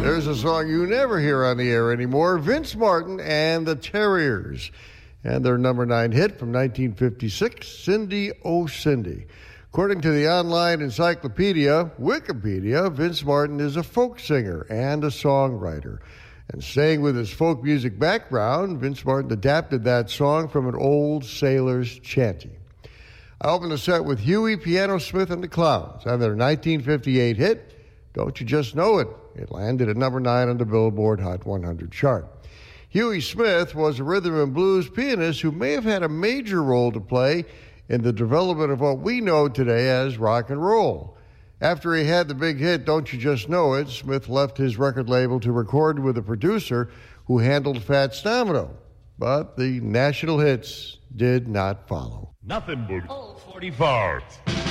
There's a song you never hear on the air anymore, Vince Martin and the Terriers, and their number 9 hit from 1956, Cindy Oh Cindy. According to the online encyclopedia, Wikipedia, Vince Martin is a folk singer and a songwriter. And staying with his folk music background, Vince Martin adapted that song from an old sailor's chanty. I opened the set with Huey Piano Smith and the Clowns and their 1958 hit, Don't You Just Know It? It landed at number 9 on the Billboard Hot 100 chart. Huey Smith was a rhythm and blues pianist who may have had a major role to play in the development of what we know today as rock and roll. After he had the big hit, Don't You Just Know It, Smith left his record label to record with a producer who handled Fats Domino. But the national hits did not follow. Nothing but old 44.